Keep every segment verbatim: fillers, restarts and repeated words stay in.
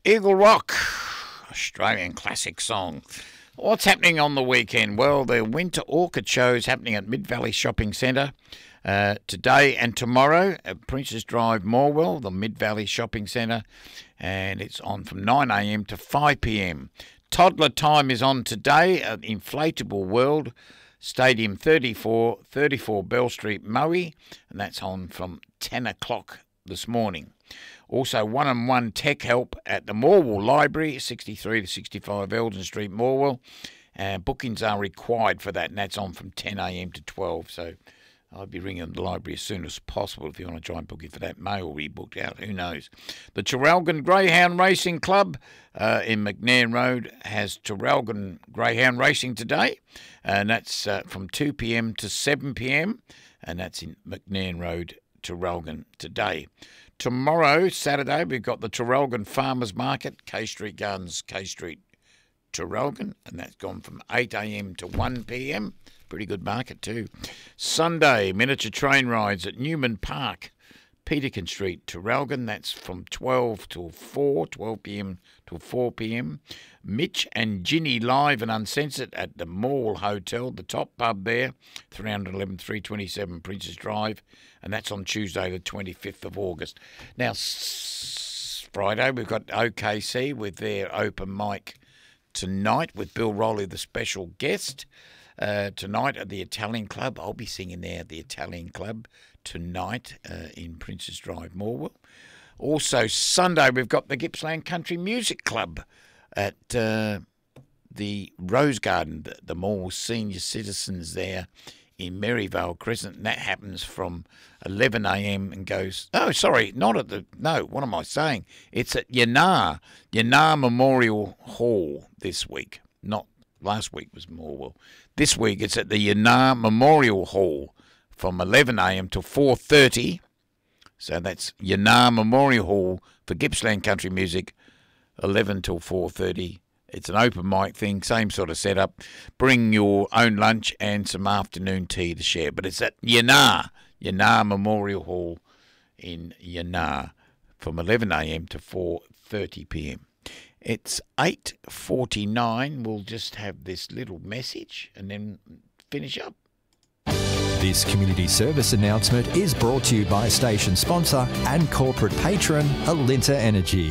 Eagle Rock, Australian classic song. What's happening on the weekend? Well, the Winter Orchid Show is happening at Mid Valley Shopping Centre uh, today and tomorrow at Princess Drive, Morwell, the Mid Valley Shopping Centre, and it's on from nine a m to five p m. Toddler time is on today at Inflatable World, Stadium thirty-four, thirty-four Bell Street, Moe, and that's on from ten o'clock this morning. Also, one-on-one tech help at the Morwell Library, sixty-three to sixty-five Eldon Street, Morwell. Uh, bookings are required for that, and that's on from ten a m to twelve. So I'll be ringing the library as soon as possible if you want to try and book it for that. May already booked out, who knows. The Traralgon Greyhound Racing Club uh, in McNairn Road has Traralgon Greyhound Racing today, and that's uh, from two p m to seven p m, and that's in McNairn Road, Traralgon today. Tomorrow, Saturday, we've got the Traralgon Farmers Market, K Street Gardens, K Street, Traralgon, and that's gone from eight a m to one p m. Pretty good market too. Sunday, miniature train rides at Newman Park, Peterkin Street, Traralgon. That's from twelve till four, twelve p m till four p m. Mitch and Ginny live and uncensored at the Mall Hotel, the top pub there, three eleven, three twenty-seven Princess Drive, and that's on Tuesday the twenty-fifth of August. Now, s- Friday, we've got O K C with their open mic tonight with Bill Rowley, the special guest. Uh, tonight at the Italian Club. I'll be singing there at the Italian Club tonight uh, in Princess Drive, Morwell. Also, Sunday, we've got the Gippsland Country Music Club at uh, the Rose Garden, the, the more senior citizens there in Maryvale Crescent. And that happens from eleven a m and goes, oh, sorry, not at the, no, what am I saying? It's at Yanar, Yanar Memorial Hall this week. Not last week was Morwell. This week it's at the Yanar Memorial Hall from eleven a m to four thirty. So that's Yanar Memorial Hall for Gippsland Country Music, eleven till four thirty. It's an open mic thing, same sort of setup. Bring your own lunch and some afternoon tea to share. But it's at Yanar, Yanar Memorial Hall in Yanar from eleven a m to four thirty p m. It's eight forty-nine. We'll just have this little message and then finish up. This community service announcement is brought to you by station sponsor and corporate patron Alinta Energy.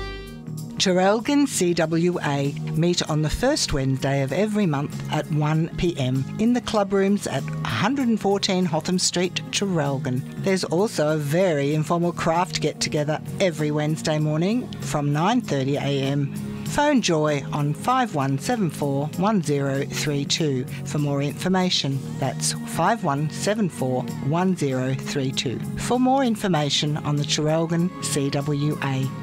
Traralgon C W A meet on the first Wednesday of every month at one p m in the club rooms at one fourteen Hotham Street, Traralgon. There's also a very informal craft get-together every Wednesday morning from nine thirty a m. Phone Joy on five one seven four one zero three two for more information. That's five one seven four one zero three two for more information on the Traralgon C W A.